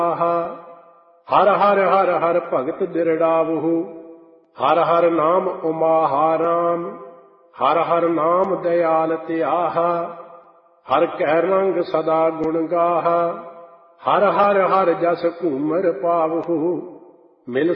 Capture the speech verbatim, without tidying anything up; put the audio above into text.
ਹਰ ਹਰ ਹਰ ਹਰ ਭਗਤ ਬਿਰੜਾਵਹੁ। ਹਰ ਹਰ ਨਾਮ ਉਮਾਹਾਰਾਮ। ਹਰ ਹਰ ਨਾਮ ਦਇਆਲ ਧਿਆਹਾ। ਹਰ ਕੈ ਰੰਗ ਸਦਾ ਗੁਣ ਗਾਹਾ। ਹਰ ਹਰ ਹਰ ਜਸ ਘੂਮਰ ਪਾਵਹੁ। ਮਿਲ